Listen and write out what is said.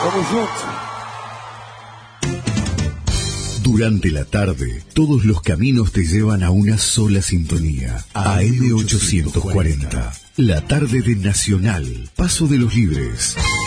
Vamos juntos. Durante la tarde, todos los caminos te llevan a una sola sintonía. AM840. La tarde de Nacional. Paso de los Libres.